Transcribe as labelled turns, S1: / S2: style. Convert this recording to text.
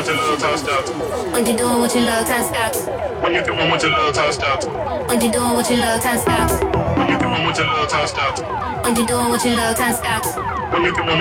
S1: what you love, tossed out.
S2: When you doing what you love, can't stop.
S1: When you doing what you love, tossed out.
S2: When you doing what you love, can't stop.
S1: When you doing what you love, tossed out.
S2: When you doing what you love, can't stop.
S1: When you doing